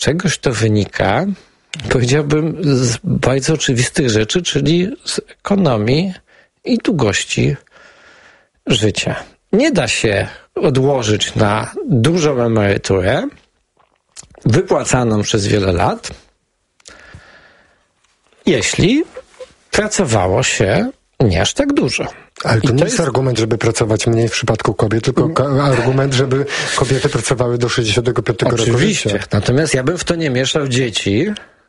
czegoś to wynika? Powiedziałbym z bardzo oczywistych rzeczy, czyli z ekonomii i długości życia. Nie da się odłożyć na dużą emeryturę wypłacaną przez wiele lat, jeśli pracowało się nie aż tak dużo. Ale to nie jest argument, żeby pracować mniej w przypadku kobiet, tylko argument, żeby kobiety pracowały do 65 roku życia. Oczywiście. Natomiast ja bym w to nie mieszał dzieci,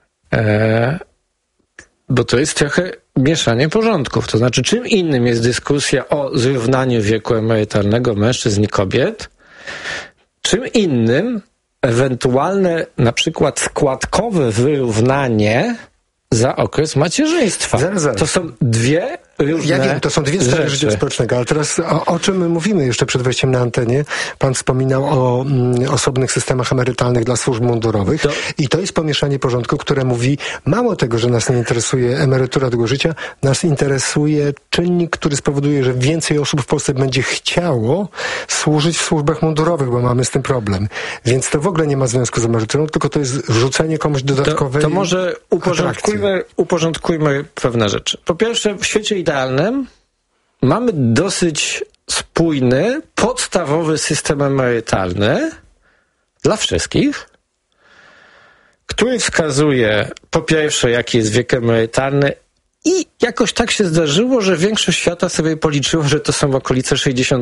bo to jest trochę mieszanie porządków. To znaczy, czym innym jest dyskusja o zrównaniu wieku emerytalnego mężczyzn i kobiet, czym innym ewentualne na przykład składkowe wyrównanie za okres macierzyństwa. Zaraz. To są dwie różne Ja wiem, to są dwie sfery życia społecznego, ale teraz o czym my mówimy jeszcze przed wejściem na antenie? Pan wspominał o osobnych systemach emerytalnych dla służb mundurowych i to jest pomieszanie porządku, które mówi, mało tego, że nas nie interesuje emerytura długo życia, nas interesuje czynnik, który spowoduje, że więcej osób w Polsce będzie chciało służyć w służbach mundurowych, bo mamy z tym problem. Więc to w ogóle nie ma związku z emeryturą, tylko to jest wrzucenie komuś dodatkowej To może uporządkujmy pewne rzeczy. Po pierwsze, w świecie idealnym mamy dosyć spójny, podstawowy system emerytalny dla wszystkich, który wskazuje po pierwsze, jaki jest wiek emerytalny i jakoś tak się zdarzyło, że większość świata sobie policzyło, że to są okolice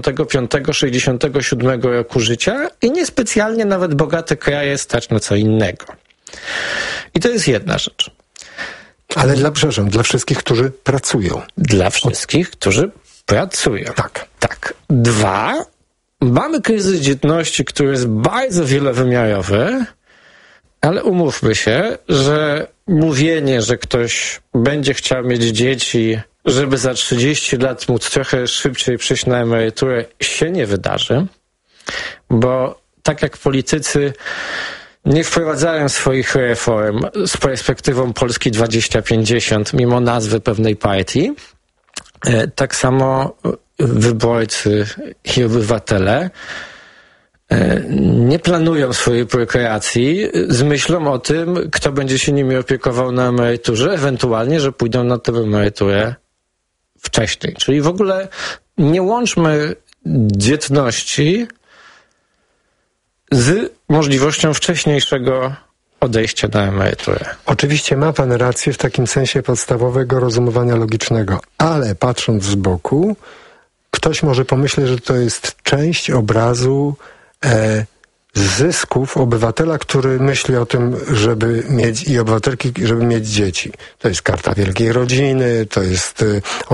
65-67 roku życia i niespecjalnie nawet bogate kraje stać na co innego. I to jest jedna rzecz. Ale dla wszystkich, którzy pracują. Dla wszystkich, którzy pracują. Tak. 2. Mamy kryzys dzietności, który jest bardzo wielowymiarowy, ale umówmy się, że mówienie, że ktoś będzie chciał mieć dzieci, żeby za 30 lat móc trochę szybciej przejść na emeryturę, się nie wydarzy, bo tak jak politycy nie wprowadzają swoich reform z perspektywą Polski 2050, mimo nazwy pewnej partii, tak samo wyborcy i obywatele nie planują swojej prokreacji z myślą o tym, kto będzie się nimi opiekował na emeryturze, ewentualnie, że pójdą na tę emeryturę wcześniej. Czyli w ogóle nie łączmy dzietności z możliwością wcześniejszego odejścia na emeryturę. Oczywiście ma pan rację w takim sensie podstawowego rozumowania logicznego, ale patrząc z boku, ktoś może pomyśleć, że to jest część obrazu zysków obywatela, który myśli o tym, żeby mieć i obywatelki, żeby mieć dzieci. To jest Karta Wielkiej Rodziny, to jest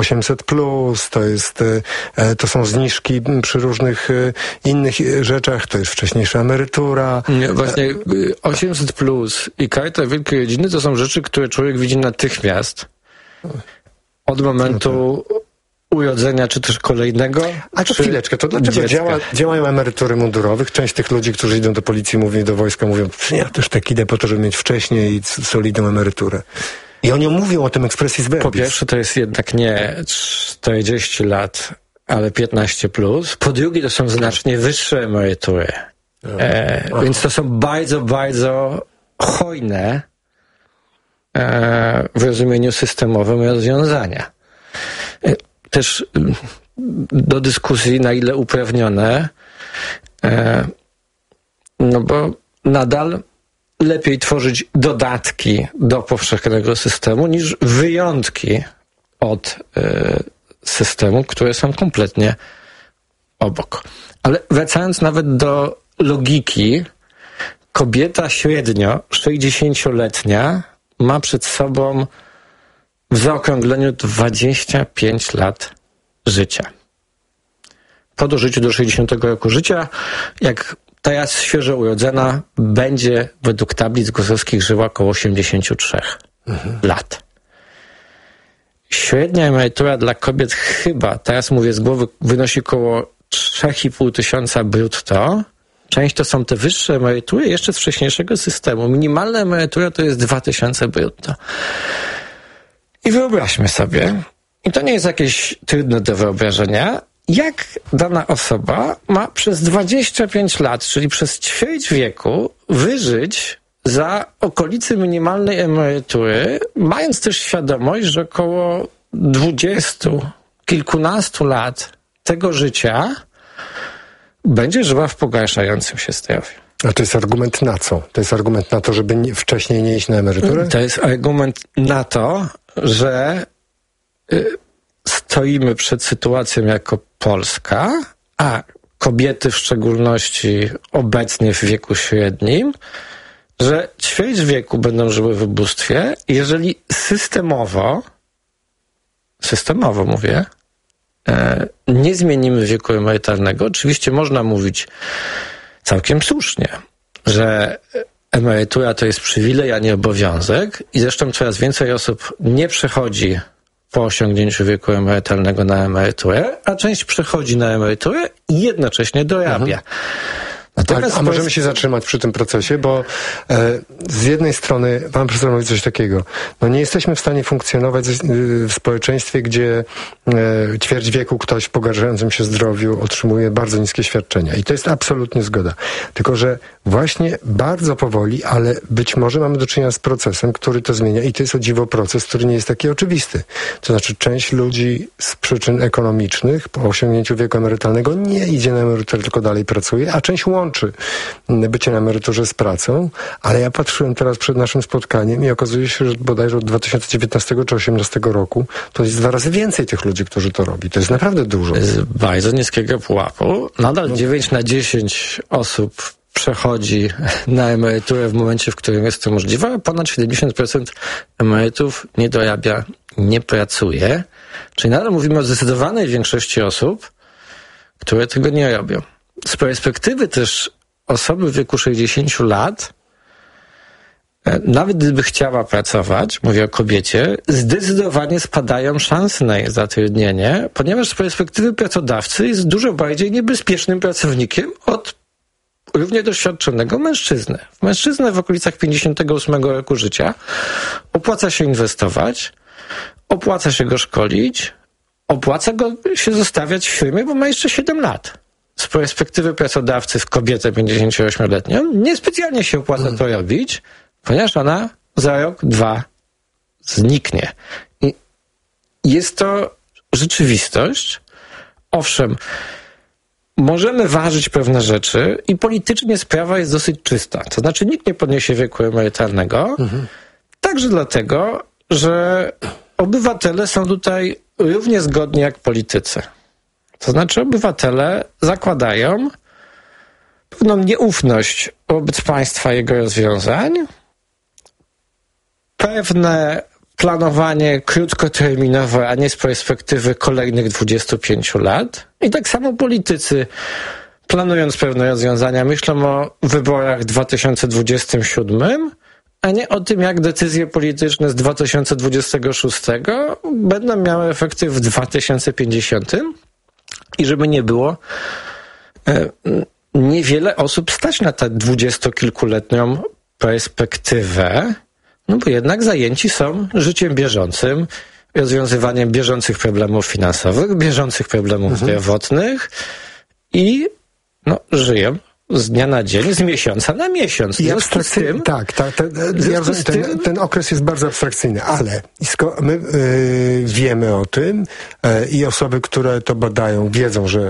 800+, to są zniżki przy różnych innych rzeczach, to jest wcześniejsza emerytura. Nie, właśnie 800+ i Karta Wielkiej Rodziny to są rzeczy, które człowiek widzi natychmiast od momentu urodzenia, czy też kolejnego. A to chwileczkę, to dlaczego działają emerytury mundurowych? Część tych ludzi, którzy idą do policji, mówią, do wojska, mówią, ja też tak idę po to, żeby mieć wcześniej solidną emeryturę. I oni mówią o tym expressis verbis. Po pierwsze, to jest jednak nie 40 lat, ale 15+. Po drugie, to są znacznie wyższe emerytury. Więc to są bardzo, bardzo hojne w rozumieniu systemowym rozwiązania. Też do dyskusji, na ile uprawnione, no bo nadal lepiej tworzyć dodatki do powszechnego systemu niż wyjątki od systemu, które są kompletnie obok. Ale wracając nawet do logiki, kobieta średnio 60-letnia ma przed sobą w zaokrągleniu 25 lat życia. Po dożyciu do 60 roku życia, jak teraz świeżo urodzona, będzie według tablic GUS-owskich żyła około 83 lat. Średnia emerytura dla kobiet chyba, teraz mówię z głowy, wynosi około 3,5 tysiąca brutto. Część to są te wyższe emerytury jeszcze z wcześniejszego systemu. Minimalna emerytura to jest 2000 brutto. I wyobraźmy sobie, i to nie jest jakieś trudne do wyobrażenia, jak dana osoba ma przez 25 lat, czyli przez ćwierć wieku, wyżyć za okolicy minimalnej emerytury, mając też świadomość, że około 20, kilkunastu lat tego życia będzie żyła w pogarszającym się zdrowiu. A to jest argument na co? To jest argument na to, żeby wcześniej nie iść na emeryturę? To jest argument na to, że stoimy przed sytuacją jako Polska, a kobiety w szczególności obecnie w wieku średnim, że ćwierć wieku będą żyły w ubóstwie, jeżeli systemowo mówię, nie zmienimy wieku emerytalnego. Oczywiście można mówić całkiem słusznie, że emerytura to jest przywilej, a nie obowiązek i zresztą coraz więcej osób nie przechodzi po osiągnięciu wieku emerytalnego na emeryturę, a część przechodzi na emeryturę i jednocześnie dorabia. A możemy się zatrzymać przy tym procesie, bo z jednej strony pan profesor mówi coś takiego. No nie jesteśmy w stanie funkcjonować w społeczeństwie, gdzie ćwierć wieku ktoś w pogarszającym się zdrowiu otrzymuje bardzo niskie świadczenia. I to jest absolutnie zgoda. Tylko że właśnie bardzo powoli, ale być może mamy do czynienia z procesem, który to zmienia. I to jest o dziwo proces, który nie jest taki oczywisty. To znaczy część ludzi z przyczyn ekonomicznych po osiągnięciu wieku emerytalnego nie idzie na emeryturę, tylko dalej pracuje, a część łączy bycie na emeryturze z pracą, ale ja patrzyłem teraz przed naszym spotkaniem i okazuje się, że bodajże od 2019 czy 2018 roku to jest 2 razy więcej tych ludzi, którzy to robi. To jest naprawdę dużo. Z bardzo niskiego pułapu. Nadal 9 na 10 osób przechodzi na emeryturę w momencie, w którym jest to możliwe, a ponad 70% emerytów nie dorabia, nie pracuje. Czyli nadal mówimy o zdecydowanej większości osób, które tego nie robią. Z perspektywy też osoby w wieku 60 lat, nawet gdyby chciała pracować, mówię o kobiecie, zdecydowanie spadają szanse na jej zatrudnienie, ponieważ z perspektywy pracodawcy jest dużo bardziej niebezpiecznym pracownikiem od równie doświadczonego mężczyzny. Mężczyznę w okolicach 58 roku życia opłaca się inwestować, opłaca się go szkolić, opłaca go się zostawiać w firmie, bo ma jeszcze 7 lat. Z perspektywy pracodawcy w kobietę 58-letnią niespecjalnie się opłaca to robić, ponieważ ona za rok, 2 zniknie. I jest to rzeczywistość. Owszem, możemy ważyć pewne rzeczy i politycznie sprawa jest dosyć czysta. To znaczy nikt nie podniesie wieku emerytalnego, także dlatego, że obywatele są tutaj równie zgodni jak politycy. To znaczy obywatele zakładają pewną nieufność wobec państwa i jego rozwiązań, pewne planowanie krótkoterminowe, a nie z perspektywy kolejnych 25 lat. I tak samo politycy, planując pewne rozwiązania, myślą o wyborach w 2027, a nie o tym, jak decyzje polityczne z 2026 będą miały efekty w 2050. I żeby nie było, niewiele osób stać na tę 20-kilkuletnią perspektywę, no bo jednak zajęci są życiem bieżącym, rozwiązywaniem bieżących problemów finansowych, bieżących problemów zdrowotnych i żyją z dnia na dzień, z miesiąca na miesiąc. I abstrakcyjny, ten okres jest bardzo abstrakcyjny, ale my wiemy o tym i osoby, które to badają, wiedzą, że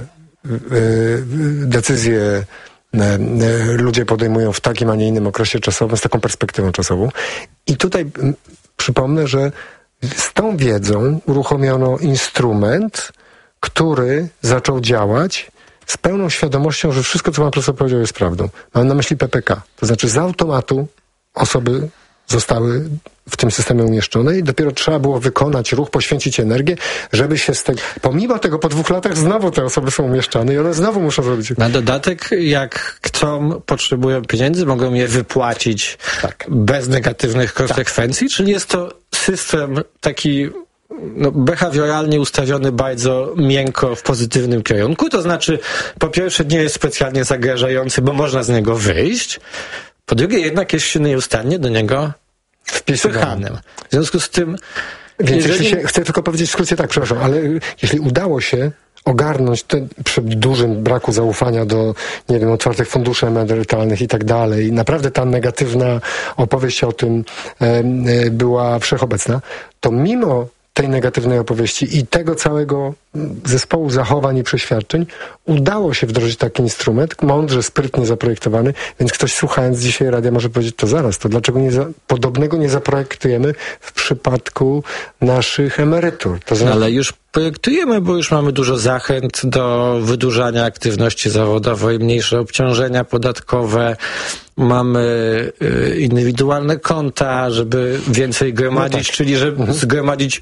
decyzje ludzie podejmują w takim, a nie innym okresie czasowym, z taką perspektywą czasową. I tutaj przypomnę, że z tą wiedzą uruchomiono instrument, który zaczął działać z pełną świadomością, że wszystko, co pan profesor powiedział, jest prawdą. Mam na myśli PPK. To znaczy z automatu osoby zostały w tym systemie umieszczone i dopiero trzeba było wykonać ruch, poświęcić energię, żeby się z tego... Pomimo tego po 2 latach znowu te osoby są umieszczane i one znowu muszą zrobić... Na dodatek, jak chcą, potrzebują pieniędzy, mogą je wypłacić bez negatywnych konsekwencji, czyli jest to system taki behawioralnie ustawiony bardzo miękko w pozytywnym kierunku. To znaczy, po pierwsze, nie jest specjalnie zagrażający, bo można z niego wyjść. Po drugie, jednak jest się nieustannie do niego wpisywanym. W związku z tym... Więc chcę tylko powiedzieć w skrócie tak, przepraszam, ale jeśli udało się ogarnąć przy dużym braku zaufania do, nie wiem, otwartych funduszy emerytalnych i tak dalej. Naprawdę ta negatywna opowieść o tym była wszechobecna. To mimo tej negatywnej opowieści i tego całego zespołu zachowań i przeświadczeń udało się wdrożyć taki instrument, mądrze, sprytnie zaprojektowany, więc ktoś słuchając dzisiaj radia może powiedzieć, to zaraz, to dlaczego podobnego nie zaprojektujemy w przypadku naszych emerytur? To znaczy... Ale już projektujemy, bo już mamy dużo zachęt do wydłużania aktywności zawodowej, mniejsze obciążenia podatkowe, mamy indywidualne konta, żeby więcej gromadzić, czyli żeby zgromadzić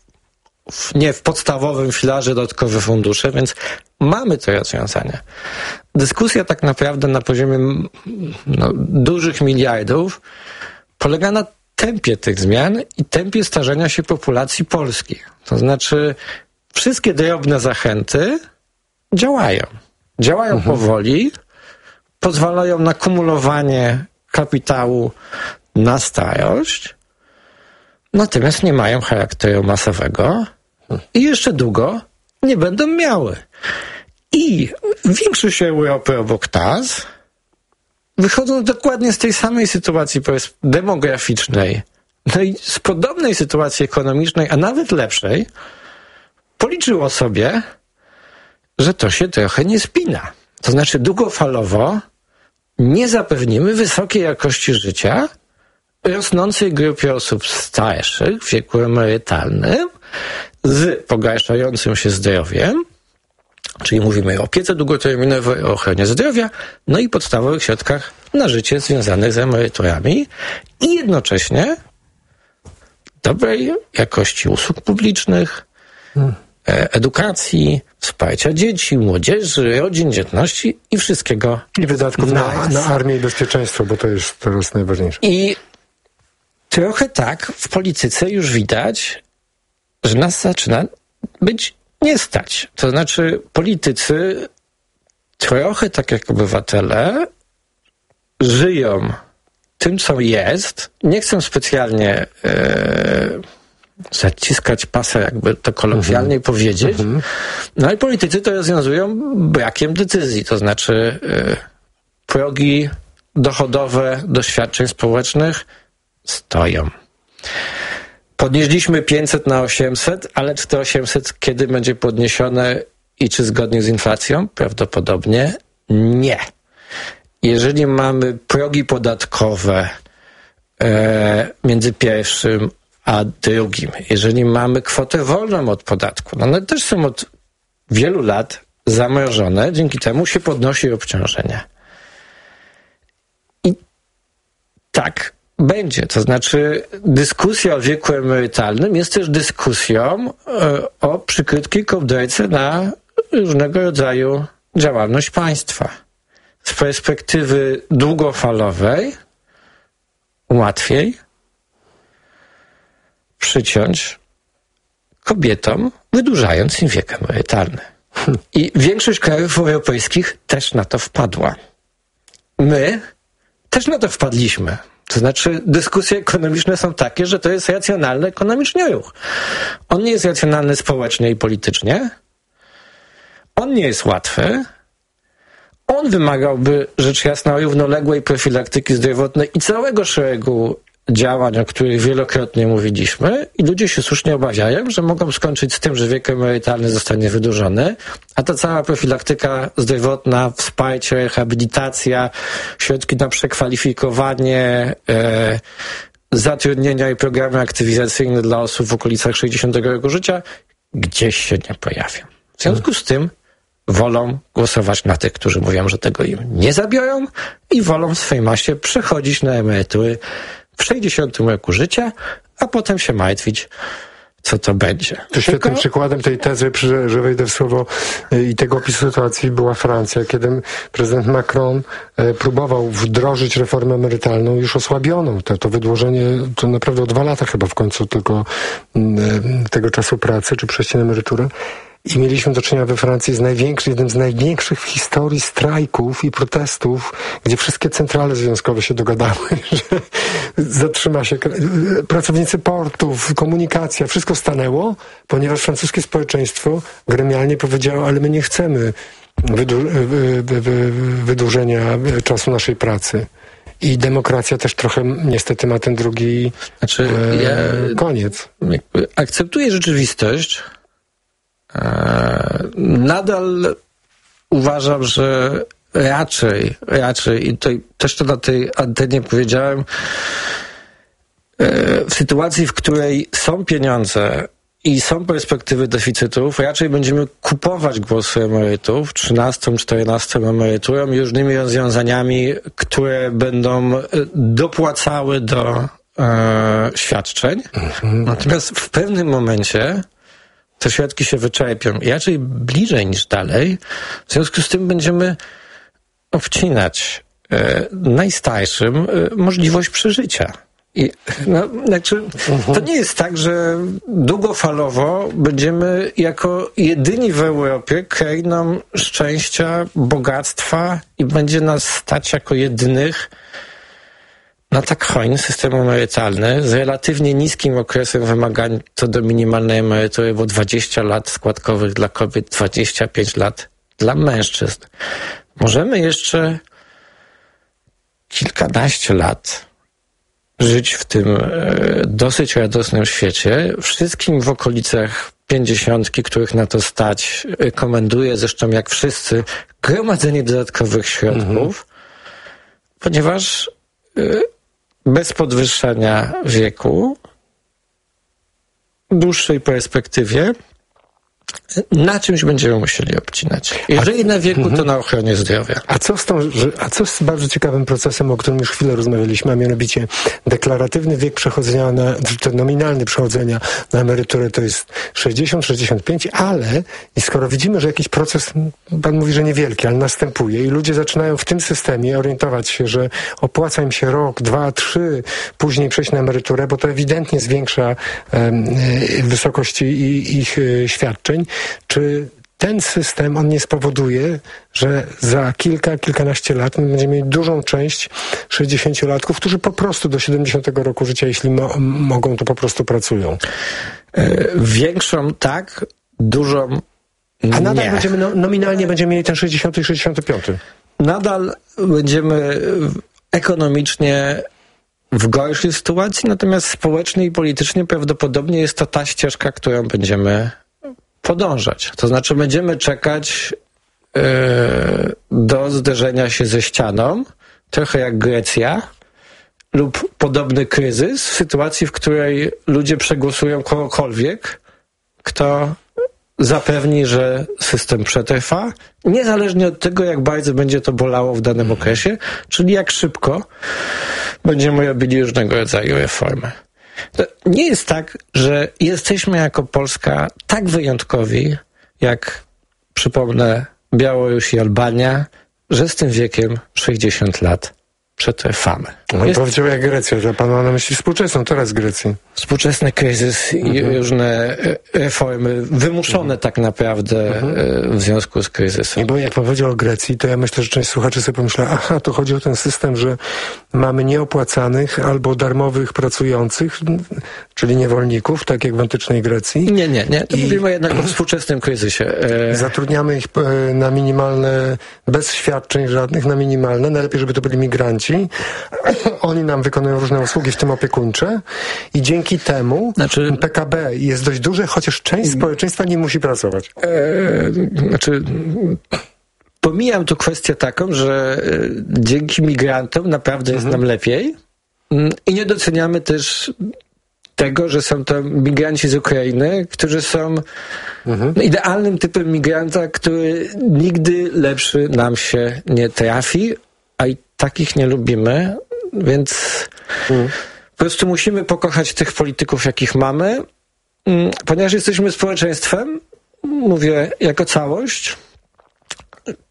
nie w podstawowym filarze dodatkowe fundusze, więc mamy to rozwiązanie. Dyskusja tak naprawdę na poziomie dużych miliardów polega na tempie tych zmian i tempie starzenia się populacji polskiej. To znaczy wszystkie drobne zachęty działają powoli, pozwalają na kumulowanie kapitału na starość, natomiast nie mają charakteru masowego i jeszcze długo nie będą miały. I większość Europy obok nas wychodzą dokładnie z tej samej sytuacji demograficznej, no i z podobnej sytuacji ekonomicznej, a nawet lepszej, policzyło sobie, że to się trochę nie spina. To znaczy długofalowo nie zapewnimy wysokiej jakości życia rosnącej grupie osób starszych w wieku emerytalnym z pogarszającym się zdrowiem, czyli mówimy o opiece długoterminowej, o ochronie zdrowia, no i podstawowych środkach na życie związanych z emeryturami i jednocześnie dobrej jakości usług publicznych, edukacji, wsparcia dzieci, młodzieży, rodzin, dzietności i wszystkiego. I wydatków na armię i bezpieczeństwo, bo to jest teraz najważniejsze. I trochę tak w polityce już widać, że nas zaczyna być nie stać. To znaczy politycy trochę tak jak obywatele żyją tym, co jest. Nie chcę specjalnie zaciskać pasa, jakby to kolokwialnie powiedzieć. No i politycy to rozwiązują brakiem decyzji. To znaczy progi dochodowe do świadczeń społecznych stoją. Podnieśliśmy 500 na 800, ale czy to 800 kiedy będzie podniesione i czy zgodnie z inflacją? Prawdopodobnie nie. Jeżeli mamy progi podatkowe między pierwszym a drugim, jeżeli mamy kwotę wolną od podatku, no one też są od wielu lat zamrożone, dzięki temu się podnosi obciążenie. I tak będzie. To znaczy dyskusja o wieku emerytalnym jest też dyskusją o przykrytkiej kołderce na różnego rodzaju działalność państwa. Z perspektywy długofalowej łatwiej przyciąć kobietom, wydłużając im wiek emerytalny. I większość krajów europejskich też na to wpadła. My też na to wpadliśmy. To znaczy dyskusje ekonomiczne są takie, że to jest racjonalny ekonomicznie ruch. On nie jest racjonalny społecznie i politycznie. On nie jest łatwy. On wymagałby, rzecz jasna, równoległej profilaktyki zdrowotnej i całego szeregu działań, o których wielokrotnie mówiliśmy, i ludzie się słusznie obawiają, że mogą skończyć z tym, że wiek emerytalny zostanie wydłużony, a ta cała profilaktyka zdrowotna, wsparcie, rehabilitacja, środki na przekwalifikowanie, zatrudnienia i programy aktywizacyjne dla osób w okolicach 60 roku życia gdzieś się nie pojawią. W związku z tym wolą głosować na tych, którzy mówią, że tego im nie zabiorą i wolą w swej masie przechodzić na emerytury w 60 roku życia, a potem się martwić, co to będzie. To świetnym przykładem tej tezy, że wejdę w słowo, i tego opisu sytuacji była Francja, kiedy prezydent Macron próbował wdrożyć reformę emerytalną już osłabioną. To wydłużenie to naprawdę o 2 lata chyba w końcu tylko tego czasu pracy, czy przejście na emeryturę. i mieliśmy do czynienia we Francji z jednym z największych w historii strajków i protestów, gdzie wszystkie centrale związkowe się dogadały, że zatrzyma się pracownicy portów, komunikacja, wszystko stanęło, ponieważ francuskie społeczeństwo gremialnie powiedziało, ale my nie chcemy wydłużenia czasu naszej pracy. I demokracja też trochę niestety ma ten drugi koniec. Akceptuję rzeczywistość. Nadal uważam, że raczej i tutaj też to na tej antenie powiedziałem, w sytuacji, w której są pieniądze i są perspektywy deficytów, raczej będziemy kupować głosy emerytów, 13, 14 emeryturą i różnymi rozwiązaniami, które będą dopłacały do świadczeń. Natomiast w pewnym momencie te środki się wyczerpią i raczej bliżej niż dalej. W związku z tym będziemy obcinać najstarszym możliwość przeżycia. I, to nie jest tak, że długofalowo będziemy jako jedyni w Europie krainą szczęścia, bogactwa i będzie nas stać jako jedynych na tak hojny system emerytalny z relatywnie niskim okresem wymagań co do minimalnej emerytury, bo 20 lat składkowych dla kobiet, 25 lat dla mężczyzn. Możemy jeszcze kilkanaście lat żyć w tym dosyć radosnym świecie. Wszystkim w okolicach 50, których na to stać, rekomenduję, zresztą jak wszyscy, gromadzenie dodatkowych środków, ponieważ bez podwyższania wieku w dłuższej perspektywie na czymś będziemy musieli obcinać. Jeżeli na wieku, to na ochronie zdrowia. A co z bardzo ciekawym procesem, o którym już chwilę rozmawialiśmy, a mianowicie deklaratywny wiek przechodzenia czy nominalny przechodzenia na emeryturę to jest 60, 65, ale i skoro widzimy, że jakiś proces, pan mówi, że niewielki, ale następuje i ludzie zaczynają w tym systemie orientować się, że opłaca im się rok, 2, 3, później przejść na emeryturę, bo to ewidentnie zwiększa wysokość ich świadczeń. Czy ten system, on nie spowoduje, że za kilkanaście lat my będziemy mieli dużą część 60-latków, którzy po prostu do 70 roku życia, jeśli mogą, to po prostu pracują? Większą tak, dużą nie. A nadal nominalnie będziemy mieli ten 60 i 65. Nadal będziemy ekonomicznie w gorszej sytuacji, natomiast społecznie i politycznie prawdopodobnie jest to ta ścieżka, którą będziemy podążać. To znaczy będziemy czekać do zderzenia się ze ścianą, trochę jak Grecja, lub podobny kryzys, w sytuacji, w której ludzie przegłosują kogokolwiek, kto zapewni, że system przetrwa, niezależnie od tego, jak bardzo będzie to bolało w danym okresie, czyli jak szybko będziemy robili różnego rodzaju reformy. To nie jest tak, że jesteśmy jako Polska tak wyjątkowi, jak, przypomnę, Białoruś i Albania, że z tym wiekiem 60 lat przetrwamy. Pan powiedział jak Grecja, że pan ma na myśli współczesną teraz Grecji. Współczesny kryzys i różne reformy wymuszone tak naprawdę w związku z kryzysem. I bo jak pan powiedział o Grecji, to ja myślę, że część słuchaczy sobie pomyślała, aha, to chodzi o ten system, że mamy nieopłacanych albo darmowych pracujących, czyli niewolników, tak jak w antycznej Grecji. Nie. To mówimy jednak o współczesnym kryzysie. Zatrudniamy ich na minimalne, bez świadczeń żadnych, na minimalne. Najlepiej, żeby to byli migranci. Oni nam wykonują różne usługi, w tym opiekuńcze, i dzięki temu PKB jest dość duże, chociaż część społeczeństwa nie musi pracować. Pomijam tu kwestię taką, że dzięki migrantom naprawdę jest nam lepiej i nie doceniamy też tego, że są to migranci z Ukrainy, którzy są idealnym typem migranta, który nigdy lepszy nam się nie trafi, a i takich nie lubimy, więc po prostu musimy pokochać tych polityków, jakich mamy, ponieważ jesteśmy społeczeństwem, mówię jako całość,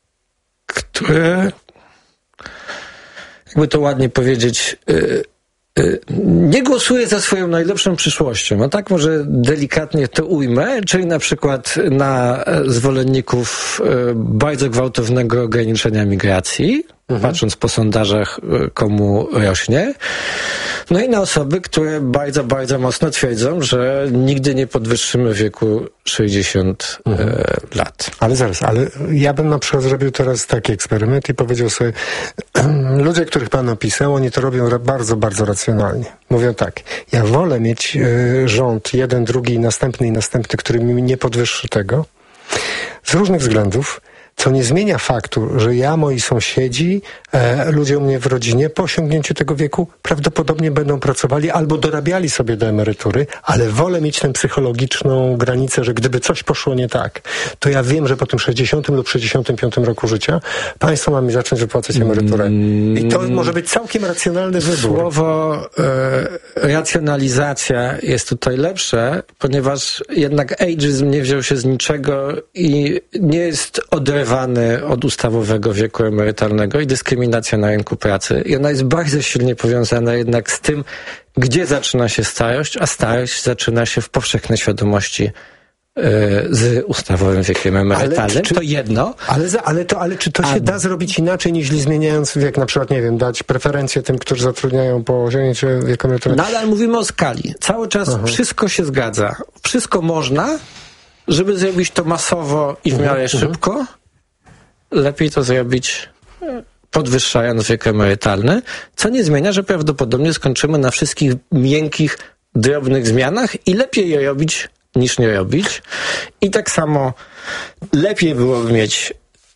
które, jakby to ładnie powiedzieć, nie głosuje za swoją najlepszą przyszłością. No tak może delikatnie to ujmę, czyli na przykład na zwolenników bardzo gwałtownego ograniczenia migracji, patrząc po sondażach, komu rośnie. No i na osoby, które bardzo, bardzo mocno twierdzą, że nigdy nie podwyższymy wieku 60 lat. Ale zaraz, ale ja bym na przykład zrobił teraz taki eksperyment i powiedział sobie, ludzie, których pan opisał, oni to robią bardzo, bardzo racjonalnie. Mówią tak, ja wolę mieć rząd, jeden, drugi i następny, który mi nie podwyższy tego, z różnych względów, co nie zmienia faktu, że ja, moi sąsiedzi, ludzie u mnie w rodzinie po osiągnięciu tego wieku prawdopodobnie będą pracowali albo dorabiali sobie do emerytury, ale wolę mieć tę psychologiczną granicę, że gdyby coś poszło nie tak, to ja wiem, że po tym 60 lub 65 roku życia państwo ma mi zacząć wypłacać emeryturę. I to może być całkiem racjonalny wybór. Słowo racjonalizacja jest tutaj lepsze, ponieważ jednak ageism nie wziął się z niczego i nie jest odrywany od ustawowego wieku emerytalnego i dyskryminacja na rynku pracy. I ona jest bardzo silnie powiązana jednak z tym, gdzie zaczyna się starość, a starość zaczyna się w powszechnej świadomości z ustawowym wiekiem emerytalnym. To jedno. Ale czy to się da zrobić inaczej niż zmieniając wiek? Na przykład, nie wiem, dać preferencje tym, którzy zatrudniają po osiągnięciu wieku emerytalnego? Nadal mówimy o skali. Cały czas wszystko się zgadza. Wszystko można, żeby zrobić to masowo i w miarę szybko. Lepiej to zrobić podwyższając wiek emerytalny, co nie zmienia, że prawdopodobnie skończymy na wszystkich miękkich, drobnych zmianach i lepiej je robić niż nie robić. I tak samo lepiej byłoby mieć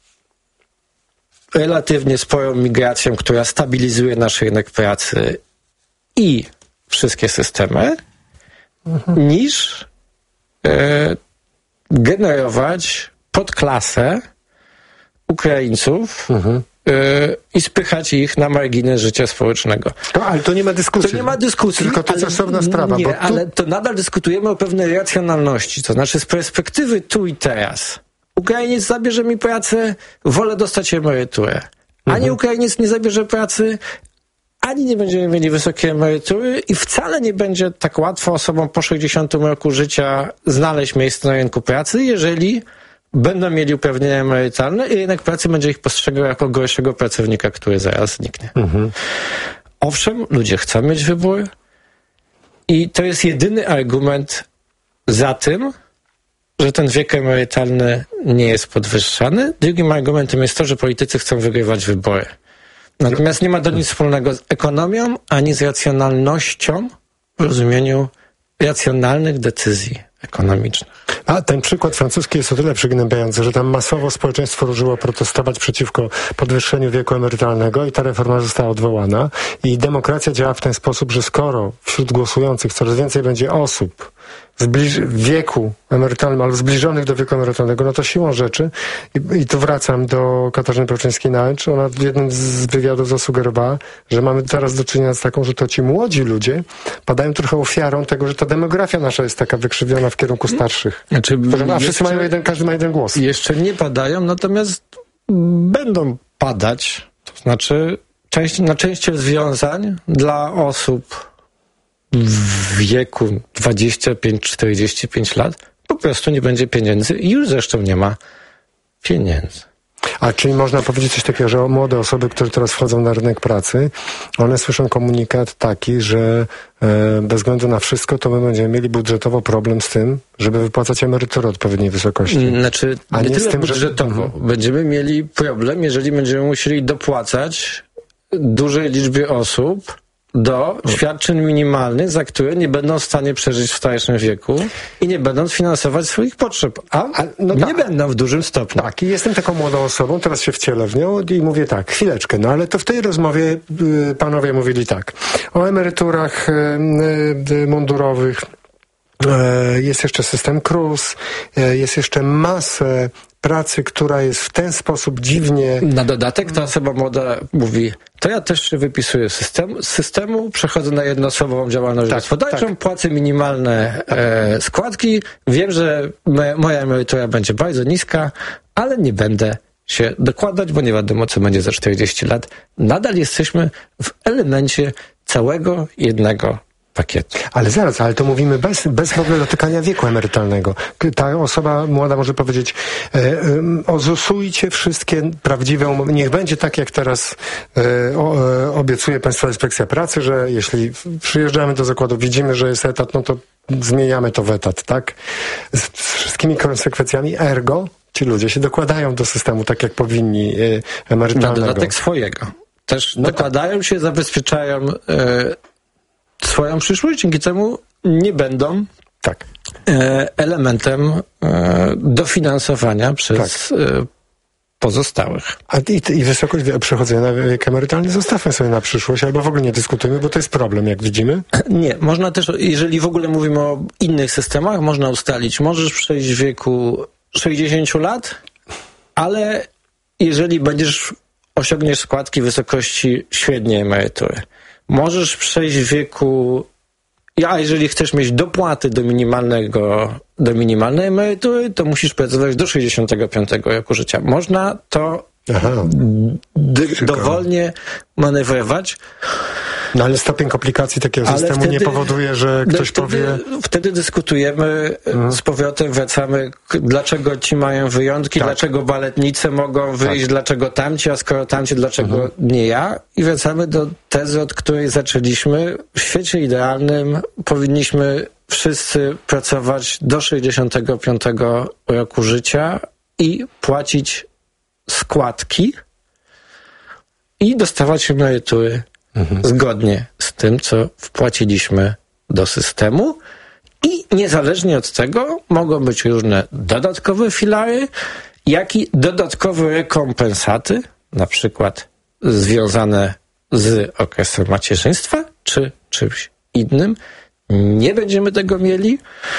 relatywnie sporą migrację, która stabilizuje nasz rynek pracy i wszystkie systemy, niż generować podklasę Ukraińców i spychać ich na margines życia społecznego. Ale to nie ma dyskusji. To nie ma dyskusji. Tylko to jest osobna sprawa. Nie, ale to nadal dyskutujemy o pewnej racjonalności. To znaczy z perspektywy tu i teraz. Ukrainiec zabierze mi pracę, wolę dostać emeryturę. Ani Ukrainiec nie zabierze pracy, ani nie będziemy mieli wysokiej emerytury i wcale nie będzie tak łatwo osobom po 60 roku życia znaleźć miejsce na rynku pracy, jeżeli będą mieli uprawnienia emerytalne i rynek pracy będzie ich postrzegał jako gorszego pracownika, który zaraz zniknie. Owszem, ludzie chcą mieć wybór i to jest jedyny argument za tym, że ten wiek emerytalny nie jest podwyższany. Drugim argumentem jest to, że politycy chcą wygrywać wybory. Natomiast nie ma to nic wspólnego z ekonomią, ani z racjonalnością w rozumieniu racjonalnych decyzji ekonomicznych. A ten przykład francuski jest o tyle przygnębiający, że tam masowo społeczeństwo ruszyło protestować przeciwko podwyższeniu wieku emerytalnego i ta reforma została odwołana. I demokracja działa w ten sposób, że skoro wśród głosujących coraz więcej będzie osób w wieku emerytalnym albo zbliżonych do wieku emerytalnego, no to siłą rzeczy, i tu wracam do Katarzyny Pełczyńskiej-Nałęcz, ona w jednym z wywiadów zasugerowała, że mamy teraz do czynienia z taką, że to ci młodzi ludzie padają trochę ofiarą tego, że ta demografia nasza jest taka wykrzywiona w kierunku starszych. Znaczy, a wszyscy mają każdy ma jeden głos. Jeszcze nie padają, natomiast będą padać. To znaczy na część rozwiązań dla osób w wieku 25-45 lat po prostu nie będzie pieniędzy i już zresztą nie ma pieniędzy. A czyli można powiedzieć coś takiego, że młode osoby, które teraz wchodzą na rynek pracy, one słyszą komunikat taki, że bez względu na wszystko, to my będziemy mieli budżetowo problem z tym, żeby wypłacać emeryturę odpowiedniej wysokości. Znaczy, nie tyle z tym, budżetowo. Będziemy mieli problem, jeżeli będziemy musieli dopłacać dużej liczbie osób do świadczeń minimalnych, za które nie będą w stanie przeżyć w starszym wieku i nie będą sfinansować swoich potrzeb. Nie będą w dużym stopniu. Tak, i jestem taką młodą osobą, teraz się wcielę w nią i mówię tak, chwileczkę, no ale to w tej rozmowie panowie mówili tak, o emeryturach mundurowych, jest jeszcze system KRUS, jest jeszcze masę pracy, która jest w ten sposób dziwnie... Na dodatek ta osoba młoda mówi, to ja też się wypisuję z systemu, przechodzę na jednoosobową działalność gospodarczą, płacę minimalne składki, wiem, że moja emerytura będzie bardzo niska, ale nie będę się dokładać, bo nie wiadomo, co będzie za 40 lat. Nadal jesteśmy w elemencie całego jednego pakietu. Ale zaraz, ale to mówimy bez w ogóle dotykania wieku emerytalnego. Ta osoba młoda może powiedzieć, ozusujcie wszystkie prawdziwe umowy. Niech będzie tak, jak teraz obiecuje Państwowa Inspekcja Pracy, że jeśli przyjeżdżamy do zakładu, widzimy, że jest etat, no to zmieniamy to w etat, tak? Z wszystkimi konsekwencjami, ergo ci ludzie się dokładają do systemu tak, jak powinni, emerytalnego. Na dodatek swojego. Też dokładają się, zabezpieczają swoją przyszłość, dzięki temu nie będą elementem dofinansowania przez pozostałych. I wysokość przechodzenia na wiek emerytalny zostawmy sobie na przyszłość, albo w ogóle nie dyskutujmy, bo to jest problem, jak widzimy. Nie, można też, jeżeli w ogóle mówimy o innych systemach, można ustalić, możesz przejść w wieku 60 lat, ale jeżeli osiągniesz składki wysokości średniej emerytury, możesz przejść w wieku, jeżeli chcesz mieć dopłaty do minimalnej emerytury, to musisz pracować do 65 roku życia. Można to dowolnie manewrować. No ale stopień komplikacji takiego systemu nie powoduje, że ktoś powie... Wtedy dyskutujemy, z powrotem wracamy, dlaczego ci mają wyjątki, dlaczego baletnice mogą wyjść, dlaczego tamci, a skoro tamci, dlaczego nie ja? I wracamy do tezy, od której zaczęliśmy. W świecie idealnym powinniśmy wszyscy pracować do 65 roku życia i płacić składki i dostawać emerytury zgodnie z tym, co wpłaciliśmy do systemu, i niezależnie od tego mogą być różne dodatkowe filary, jak i dodatkowe rekompensaty, na przykład związane z okresem macierzyństwa, czy czymś innym. Nie będziemy tego mieli.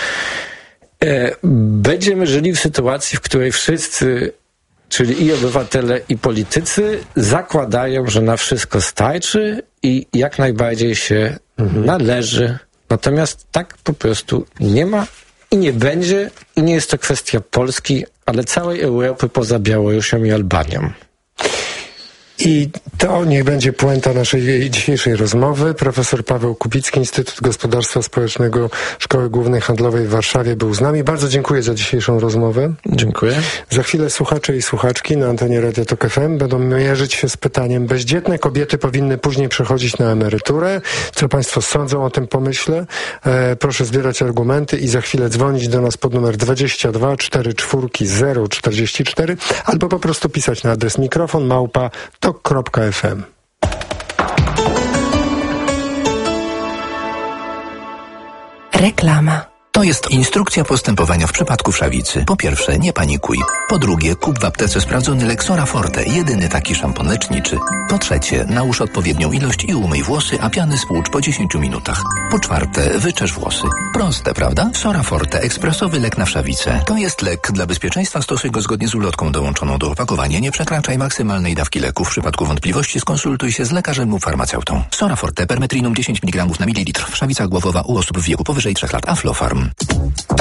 Będziemy żyli w sytuacji, w której wszyscy, czyli i obywatele, i politycy, zakładają, że na wszystko starczy i jak najbardziej się należy. Natomiast tak po prostu nie ma i nie będzie, i nie jest to kwestia Polski, ale całej Europy poza Białorusią i Albanią. I to niech będzie puenta naszej dzisiejszej rozmowy. Profesor Paweł Kubicki, Instytut Gospodarstwa Społecznego Szkoły Głównej Handlowej w Warszawie był z nami. Bardzo dziękuję za dzisiejszą rozmowę. Dziękuję. Za chwilę słuchacze i słuchaczki na antenie Radia Tok FM będą mierzyć się z pytaniem: bezdzietne kobiety powinny później przechodzić na emeryturę? Co Państwo sądzą o tym pomyśle? Proszę zbierać argumenty i za chwilę dzwonić do nas pod numer 22 44 044 albo po prostu pisać na adres mikrofon@tok.fm. Reklama. To jest instrukcja postępowania w przypadku wszawicy. Po pierwsze, nie panikuj. Po drugie, kup w aptece sprawdzony lek Sora Forte, jedyny taki szampon leczniczy. Po trzecie, nałóż odpowiednią ilość i umyj włosy, a piany spłucz po 10 minutach. Po czwarte, wyczesz włosy. Proste, prawda? Sora Forte, ekspresowy lek na wszawicę. To jest lek. Dla bezpieczeństwa stosuj go zgodnie z ulotką dołączoną do opakowania. Nie przekraczaj maksymalnej dawki leku. W przypadku wątpliwości skonsultuj się z lekarzem lub farmaceutą. Sora Forte, permetrinum 10 mg na mililitr. Wszawica głowowa u osób w wieku powyżej 3 lat. Aflofarm.